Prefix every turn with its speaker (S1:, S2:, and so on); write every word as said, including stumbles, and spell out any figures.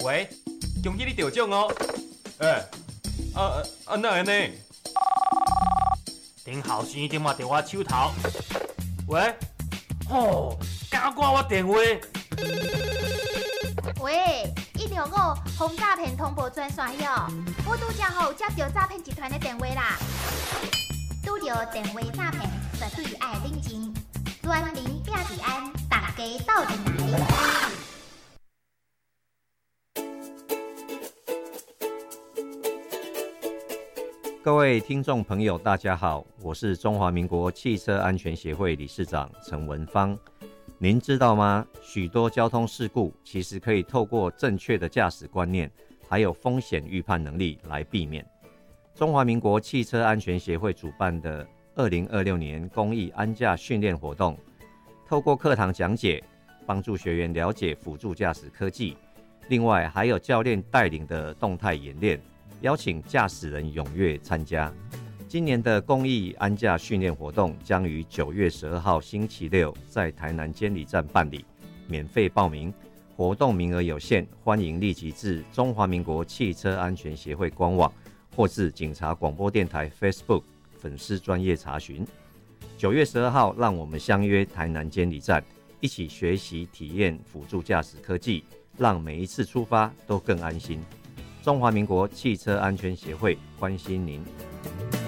S1: 喂，恭喜你得奖哦！哎、欸，啊啊啊，哪会呢？
S2: 顶后生顶嘛伫我手头。喂，吼、哦，敢挂我电话？
S3: 喂，一条五轰诈骗通报专线哟，我拄则吼接到诈骗集团的电话啦，拄到电话诈骗绝对爱领钱，专人拼治安，大家斗阵来。
S4: 各位听众朋友，大家好，我是中华民国汽车安全协会理事长陈文芳。您知道吗？许多交通事故其实可以透过正确的驾驶观念，还有风险预判能力来避免。中华民国汽车安全协会主办的二零二六年公益安驾训练活动，透过课堂讲解，帮助学员了解辅助驾驶科技，另外还有教练带领的动态演练，邀请驾驶人踊跃参加。今年的公益安驾训练活动将于九月十二号星期六在台南监理站办理，免费报名，活动名额有限，欢迎立即至中华民国汽车安全协会官网或至警察广播电台 Facebook 粉丝专页查询。九月十二号，让我们相约台南监理站，一起学习体验辅助驾驶科技，让每一次出发都更安心。中华民国汽车安全协会关心您。